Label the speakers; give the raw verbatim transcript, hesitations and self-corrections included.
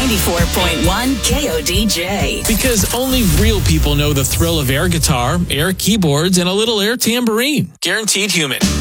Speaker 1: ninety-four point one K O D J.
Speaker 2: Because only real people know the thrill of air guitar, air keyboards, and a little air tambourine. Guaranteed Human.